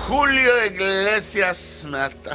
חוליו אגלסיאס מעתה.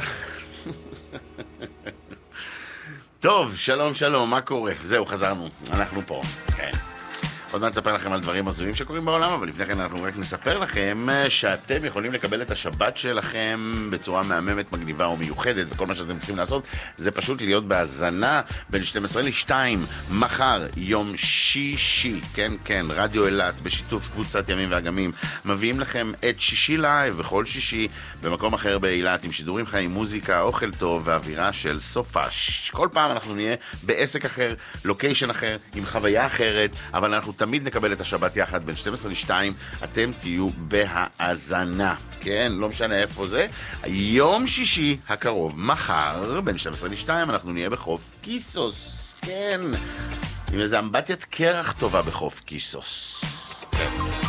טוב, שלום שלום, מה קורה? זהו, חזרנו, אנחנו פה, כן. עוד מעט נספר לכם על דברים הזויים שקורים בעולם, אבל לפני כן אנחנו רק נספר לכם שאתם יכולים לקבל את השבת שלכם בצורה מהממת, מגניבה ומיוחדת, וכל מה שאתם צריכים לעשות זה פשוט להיות בהזנה בין 12 ל-2 מחר, יום שישי, כן, כן, רדיו אילת בשיתוף קבוצת ימים ואגמים, מביאים לכם את שישי לייב בכל שישי במקום אחר באילת עם שידורים חיים, מוזיקה, אוכל טוב ואווירה של סופש. כל פעם אנחנו נהיה בעסק אחר, לוקיישן אחר, עם חוויה אחרת, אבל אנחנו תמיד נקבל את השבת יחד בין 12 ל-2, אתם תהיו בהאזנה, כן, לא משנה איפה זה. יום שישי הקרוב, מחר, בין 12 ל-2, אנחנו נהיה בחוף קיסוס, כן, עם איזה אמבטיית קרח טובה בחוף קיסוס, כן.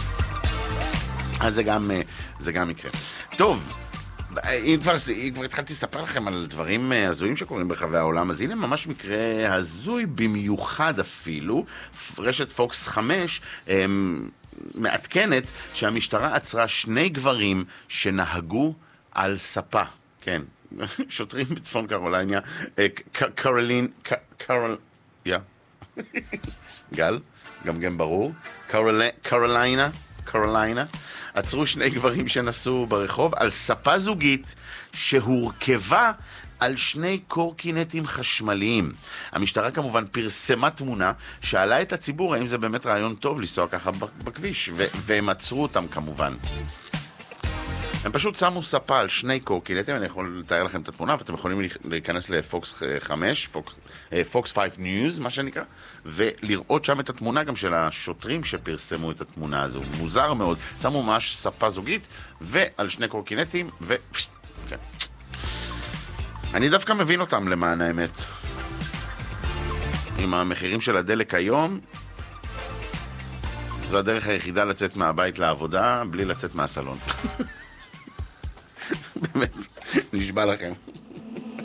אז זה גם יקרה. טוב, אם כבר התחלתי לספר לכם על דברים הזויים שקורים ברחבי העולם, אז הנה ממש מקרה הזוי במיוחד אפילו. רשת פוקס 5 מעדכנת שהמשטרה עצרה 2 גברים שנהגו על ספה. כן, שוטרים בצפון קרוליינה, גל, גם ברור, קרוליינה, עצרו 2 גברים שנסעו ברחוב על ספה זוגית שהורכבה על 2 קורקינטים חשמליים. המשטרה כמובן פרסמה תמונה, שאלה את הציבור האם זה באמת רעיון טוב לנסוע ככה בכביש, והם עצרו אותם כמובן. הם פשוט שמו ספה על 2 קורקינטים, אני יכול לתאר לכם את התמונה, ואתם יכולים להיכנס לפוקס 5, פוקס 5 ניוז, מה שנקרא, ולראות שם את התמונה גם של השוטרים שפרסמו את התמונה הזו. מוזר מאוד, שמו ממש ספה זוגית, ועל 2 קורקינטים, כן. אני דווקא מבין אותם למען האמת. עם המחירים של הדלק היום, זו הדרך היחידה לצאת מהבית לעבודה, בלי לצאת מהסלון. באמת, נשבע לכם.